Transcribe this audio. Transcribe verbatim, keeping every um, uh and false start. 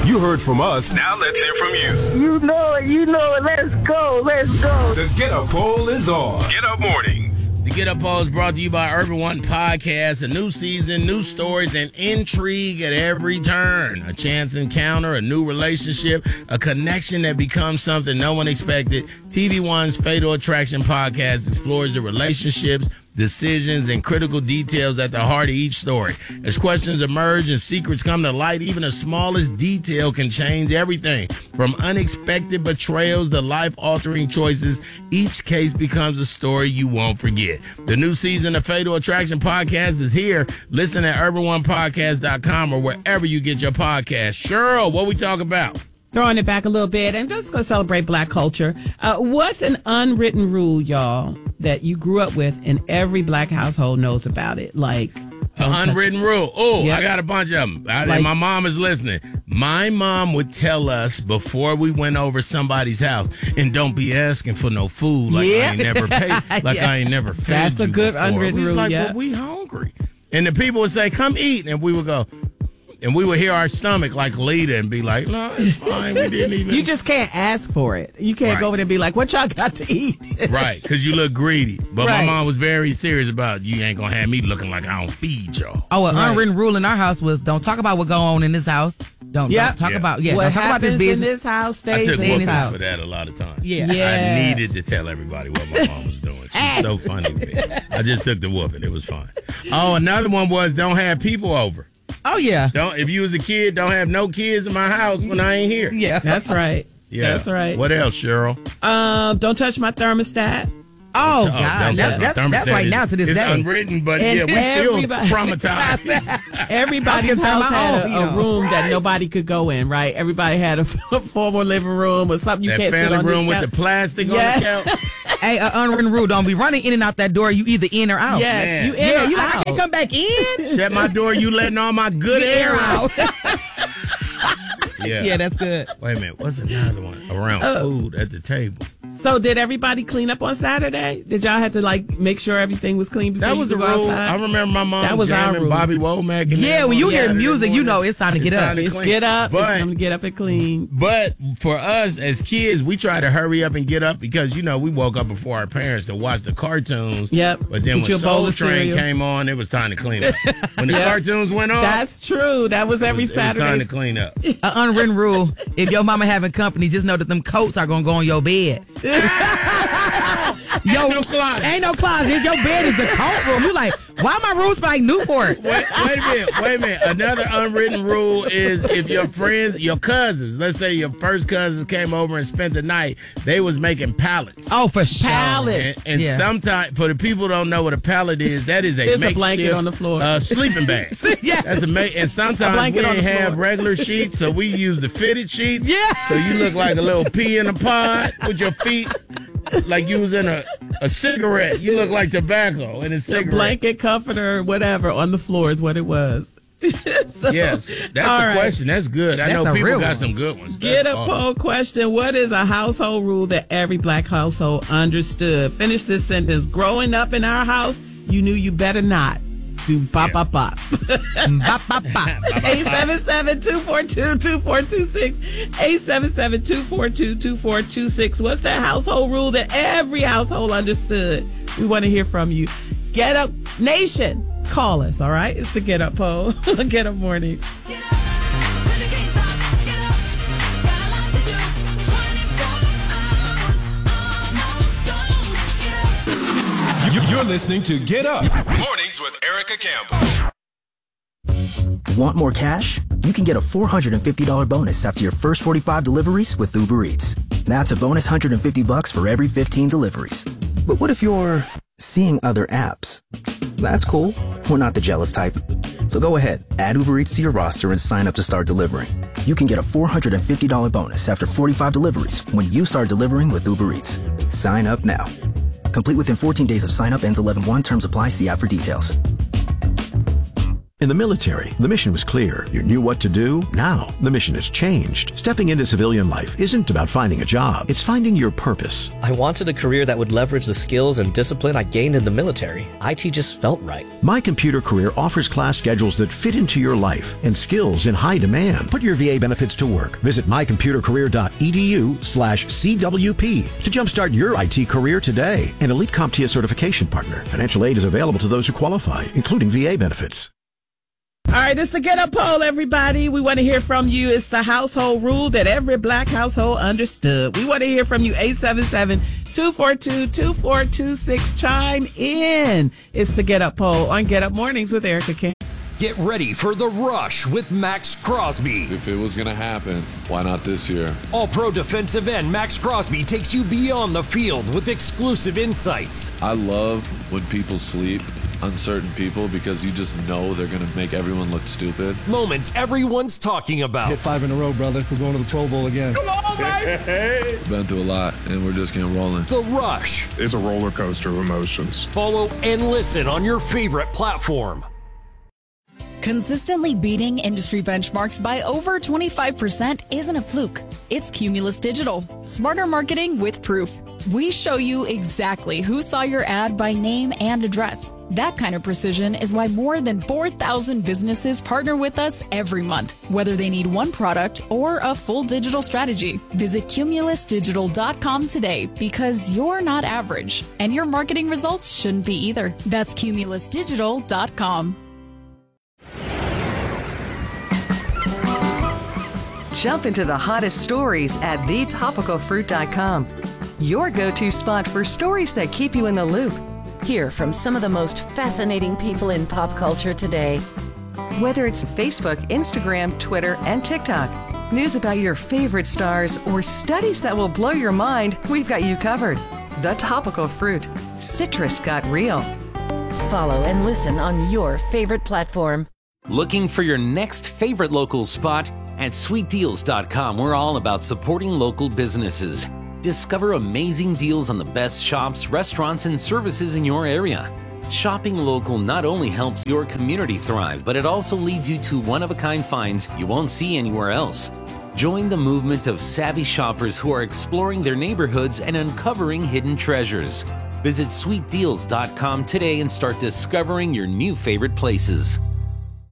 You heard from us. Now let's hear from you. You know it, you know it. Let's go, let's go. The Get Up Poll is on. Get Up Morning. The Get Up Poll is brought to you by Urban One Podcast. A new season, new stories, and intrigue at every turn. A chance encounter, a new relationship, a connection that becomes something no one expected. T V One's Fatal Attraction Podcast explores the relationships, decisions, and critical details at the heart of each story. As questions emerge and secrets come to light, even the smallest detail can change everything. From unexpected betrayals to life-altering choices, each case becomes a story you won't forget. The new season of Fatal Attraction Podcast is here. Listen at urban one podcast dot com or wherever you get your podcast. Cheryl, what we talk about? Throwing it back a little bit and just going to celebrate black culture. Uh, what's an unwritten rule, y'all, that you grew up with and every black household knows about it? Like An unwritten rule. Oh, Yep. I got a bunch of them. I, Like- my mom is listening. My mom would tell us before we went over somebody's house, and don't be asking for no food like Yeah. I ain't never paid, like Yeah. I ain't never fed That's a you good before. unwritten we was rule, like, yeah. well, we hungry. And the people would say, come eat. And we would go, and we would hear our stomach like leader and be like, no, it's fine. We didn't even. You just can't ask for it. You can't Right. go over there and be like, what y'all got to eat? Right, because you look greedy. But Right. my mom was very serious about you ain't going to have me looking like I don't feed y'all. Oh, an Right. unwritten rule in our house was don't talk about what going on in this house. Don't, Yep. don't talk Yeah. about yeah. what Don't talk about happens this in business. this house I stays took in this whoopings house. for that a lot of times. Yeah. Yeah. I needed to tell everybody what my mom was doing. She's so funny to me. I just took the whooping. It was fun. Oh, another one was don't have people over. Oh yeah. Don't if you was a kid, don't have no kids in my house when I ain't here. Yeah. That's right. Yeah. That's right. What else, Cheryl? Um, don't touch my thermostat. Oh, Oh, God. don't That's, touch my that's, that's thermostat. right now to this it's day. unwritten, but And yeah, we still everybody- traumatized. Everybody's I was gonna house tell my had own, a, you a know. room that nobody could go in, right? Everybody had a formal living room or something you that can't sit family on room this with couch. the plastic Yeah. on the couch. Hey, an unwritten rule. Don't be running in and out that door. You either in or out. Yes, Man. you in Yeah, or you like, I out. can't come back in. Shut my door. You letting all my good air out. Yeah. Yeah, that's good. Wait a minute. What's another one around Uh, food at the table? So did everybody clean up on Saturday? Did y'all have to like make sure everything was clean before That you was a could go rule. outside? I remember my mom That was our jamming rule. Bobby Womack. And Yeah, them when you on hear Saturday music, you morning. know it's time to get It's up. time to It's clean. get up. But, It's time to get up and clean. but for us as kids, we try to hurry up and get up because, you know, we woke up before our parents to watch the cartoons. Yep. But then Get you when a bowl Soul of Train cereal. came on, it was time to clean up. When the Yep. cartoons went on, That's true. That was it every was, it was time Saturday. to clean up. An unwritten rule. If your mama having company, just know that them coats are going to go on your bed. Yo, Ain't no closet. Ain't no closet. Your bed is the coat room. You like, why my room smell like Newport? Wait, wait a minute. Wait a minute. Another unwritten rule is if your friends, your cousins, let's say your first cousins came over and spent the night, they was making pallets. Oh, for sure. Pallets. And, and Yeah. sometimes, for the people who don't know what a pallet is, that is a It's a makeshift, blanket on the floor. uh, sleeping bag. Yeah. That's a ma- and sometimes we blanket on didn't the have floor. regular sheets, so we use the fitted sheets. Yeah. So you look like a little pea in a pod with your feet, like you was in a, a cigarette. You look like tobacco in a A cigarette. blanket, comforter, whatever, on the floor is what it was. So, Yes, that's all the right. question. That's good. I That's know a people real got one. some good ones. Get That's a awesome. poll question. What is a household rule that every black household understood? Finish this sentence. Growing up in our house, you knew you better not do bop, bop, bop. Bop, bop, bop. eight seven seven, two four two, two four two six. eight seven seven, two four two, two four two six. What's that household rule that every household understood? We want to hear from you. Get Up Nation. Call us, all right? It's the Get Up Poll. Get Up Morning. Get up, 'cause you can't stop. Get up, got a lot to do. twenty-four hours, almost gone. Get up. You- You're listening to Get Up. Mornings with Erica Campbell. Want more cash? You can get a four hundred fifty dollars bonus after your first forty-five deliveries with Uber Eats. That's a bonus one hundred fifty bucks for every fifteen deliveries. But what if you're seeing other apps? That's cool. We're not the jealous type. So go ahead, add Uber Eats to your roster and sign up to start delivering. You can get a four hundred fifty dollars bonus after forty-five deliveries when you start delivering with Uber Eats. Sign up now. Complete within fourteen days of sign up, ends eleven one. Terms apply. See app for details. In the military, the mission was clear. You knew what to do. Now, the mission has changed. Stepping into civilian life isn't about finding a job. It's finding your purpose. I wanted a career that would leverage the skills and discipline I gained in the military. I T just felt right. My Computer Career offers class schedules that fit into your life and skills in high demand. Put your V A benefits to work. Visit my computer career dot e d u slash C W P to jumpstart your I T career today. An Elite CompTIA certification partner. Financial aid is available to those who qualify, including V A benefits. All right, it's the Get Up Poll, everybody. We want to hear from you. It's the household rule that every black household understood. We want to hear from you. eight seven seven, two four two, two four two six. Chime in. It's the Get Up Poll on Get Up Mornings with Erica King. Get ready for The Rush with Max Crosby. If it was going to happen, why not this year? All-Pro defensive end Max Crosby takes you beyond the field with exclusive insights. I love when people sleep on certain people because you just know they're going to make everyone look stupid. Moments everyone's talking about. Hit five in a row, brother. We're going to the Pro Bowl again. Come on, baby! Been through a lot, and we're just getting rolling. The Rush. It's a roller coaster of emotions. Follow and listen on your favorite platform. Consistently beating industry benchmarks by over twenty-five percent isn't a fluke. It's Cumulus Digital. Smarter marketing with proof. We show you exactly who saw your ad by name and address. That kind of precision is why more than four thousand businesses partner with us every month, whether they need one product or a full digital strategy. Visit cumulus digital dot com today because you're not average, and your marketing results shouldn't be either. That's cumulus digital dot com. Jump into the hottest stories at the topical fruit dot com. Your go-to spot for stories that keep you in the loop. Hear from some of the most fascinating people in pop culture today. Whether it's Facebook, Instagram, Twitter, and TikTok, news about your favorite stars, or studies that will blow your mind, we've got you covered. The Topical Fruit. Citrus got real. Follow and listen on your favorite platform. Looking for your next favorite local spot? At sweet deals dot com, we're all about supporting local businesses. Discover amazing deals on the best shops, restaurants, and services in your area. Shopping local not only helps your community thrive, but it also leads you to one-of-a-kind finds you won't see anywhere else. Join the movement of savvy shoppers who are exploring their neighborhoods and uncovering hidden treasures. Visit sweet deals dot com today and start discovering your new favorite places.